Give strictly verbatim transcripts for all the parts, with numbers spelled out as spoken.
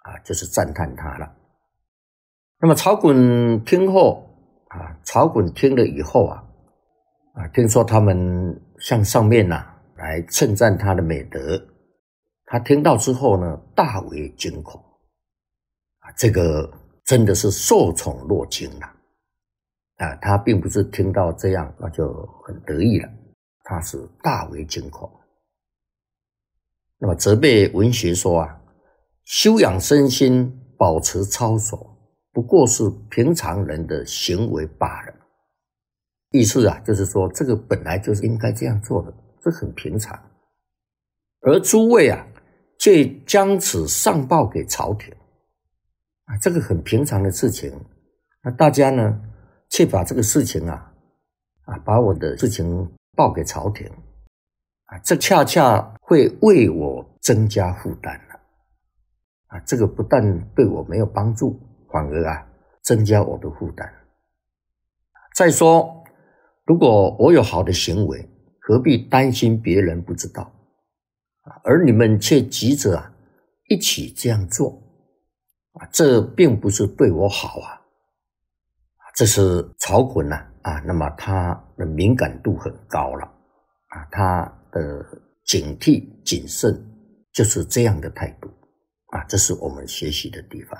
啊，就是赞叹他了。那么曹衮听后啊，曹衮听了以后啊，啊，听说他们向上面呐、啊、来称赞他的美德，他听到之后呢，大为惊恐啊，这个真的是受宠若惊了啊！他并不是听到这样那就很得意了，他是大为惊恐。那么责备文学说啊，修养身心，保持操守，不过是平常人的行为罢了。意思啊，就是说这个本来就是应该这样做的，这很平常。而诸位啊，却将此上报给朝廷啊，这个很平常的事情，那大家呢，却把这个事情啊，啊，把我的事情报给朝廷啊，这恰恰会为我增加负担了啊，这个不但对我没有帮助，反而啊，增加我的负担。再说，如果我有好的行为，何必担心别人不知道？而你们却急着啊，一起这样做啊，这并不是对我好啊。这是曹衮啊，啊，那么他的敏感度很高了啊，他的警惕谨慎就是这样的态度啊，这是我们学习的地方。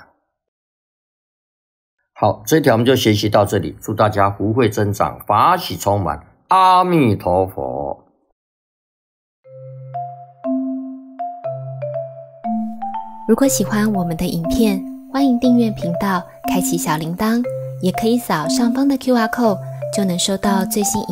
好，这一条我们就学习到这里，祝大家福慧增长，法喜充满，阿弥陀佛。 如果喜欢我们的影片，欢迎订阅频道，开启小铃铛，也可以扫上方的 Q R code， 就能收到最新影